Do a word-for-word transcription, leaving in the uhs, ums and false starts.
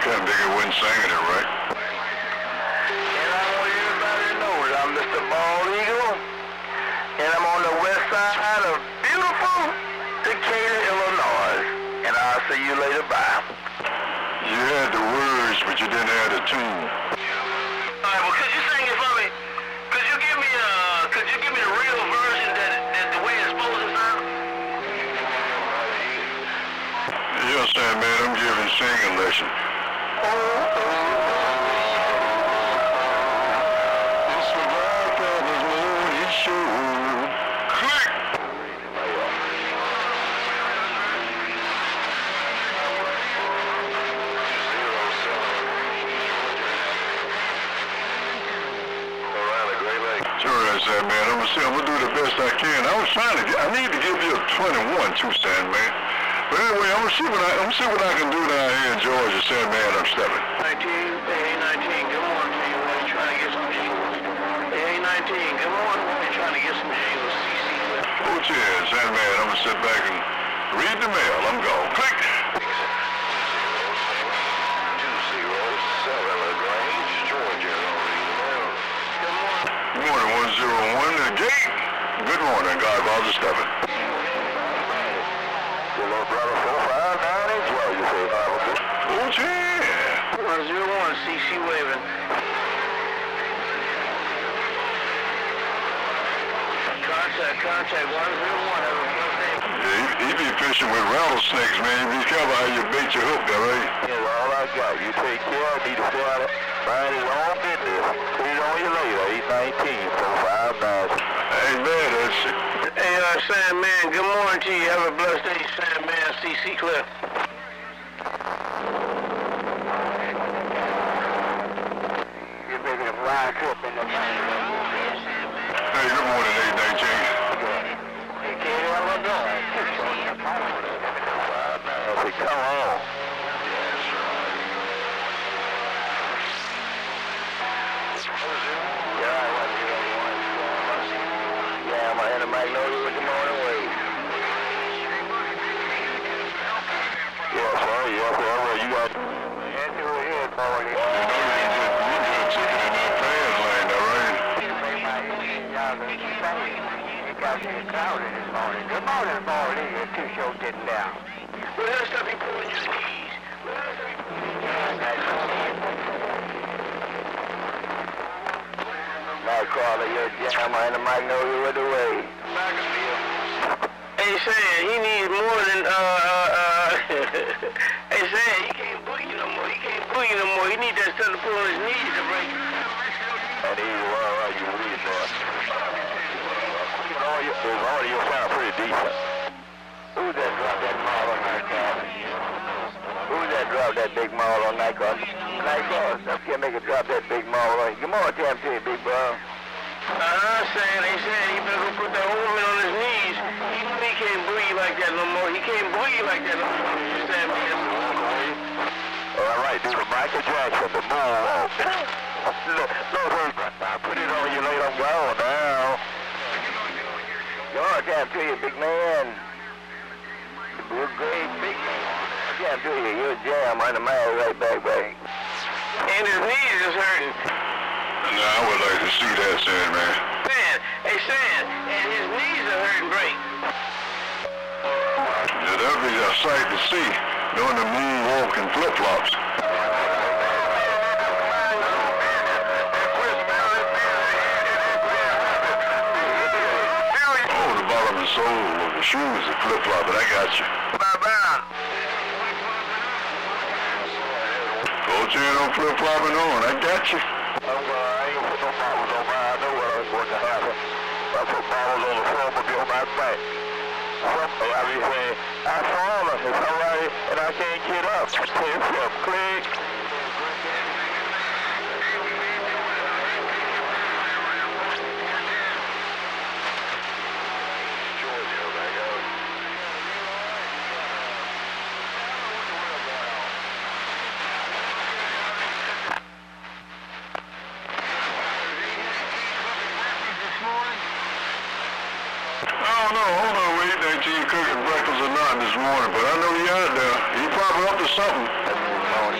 couldn't think it wasn't singing it right. And I want everybody to know that I'm Mister Bald Eagle, and I'm on the west side of beautiful Decatur, Illinois. And I'll see you later. Bye. You had the words, but you didn't have the tune. All right, well, could you sing it for me? Could you give me a, could you give me the real version that, that the way it's supposed to sound? Yes, Sandman, I'm giving singing lesson. It's the black of his moon, he showed. Click! Sorry, Sandman, I'm gonna see, I'm gonna do the best I can. I was trying to get, I need to give you a twenty-one too, Sandman. But anyway, I'm gonna see what I, I'm gonna see what I can do down here in Georgia, Sandman. I'm stepping. nineteen, hey nineteen, good morning to you. We're trying to get some shingles. Hey nineteen, good morning. We're trying to get some shingles. C C. Oh, cheers, Sandman. I'm gonna sit back and read the mail. I'm gone. Click. Good morning, one zero one, the gate. Good morning, God, Father Stephen. Hello, brother, four five nine eight twelve, you say, Bible. Oh, yeah. one zero one, C C waving. Contact, contact, one zero one, have a blessed day. Yeah, he, he be fishing with rattlesnakes, man. You be careful how you bait your hook there, right? Yeah, all I got. You take care, I need to stay out of mind his own business. Put it on you later, eight nineteen, four five nine. Ain't bad, that's it. Hey, uh, Sandman, good morning to you. Have a blessed day, Sandman, C C Cliff. You're making a flying trip in the night. Hey, good morning, eight nineteen. Decatur, Illinois. I said, come on. Yeah, my enemy might know you with the morning wave. Yes, sir, yes, sir. Well, you got... Head to a head, boy. You know you ain't just, you just chicken in that fan lane, all right? It got you crowded this morning. Good morning, boy. You're too short getting down. Well, that's stuff you pull in your knees. Nightcrawler, you're a jam. I might know you with the way. Hey, Sam, he needs more than, uh, uh, uh, hey, Sam, he can't boogie no more. He can't boogie no more. He needs that stuff to pull on his knees to break. And he's well, well, you weird, boy. All your, all your sound pretty decent. Who's that dropped that mall on Nightcrawler? Who's that dropped that big mall on Nightcrawler? Nightcrawler, I can't make it drop that big mall on you. Come on, Tam, to you, big bro. Uh-huh, Sam, they said he better go put that old man on his knees. He, he can't boogie like that no more. He can't boogie like that no more. You Sam, all right, do the Michael Jackson, the moonwalk. Look, look, I put it on you later, I'm gone now. Go on, Tam, to you, big man. You're great, big man. Tam, to you, you're a jam on the man right back, back. And his knees is hurting. Now, I would like to see that, Sandman. Man, hey, Sam, and his knees are hurting great. Yeah, that'd be a sight to see, doing the moonwalking flip-flops. Oh, the bottom of the sole of the shoes are flip-flopping. I got you. Bye-bye. Coach, you ain't no flip-flopping on. I got you. Oh, well, I ain't gonna put no bottles on mine. I know what I was going to happen. I put bottles on the floor, but be on my back. Something, I be saying, I saw her, it's all right, and I can't get up. Click, flip, click. I don't know, hold on, wait, ain't you cooking breakfast or not this morning, but I know you out there. You probably up to something.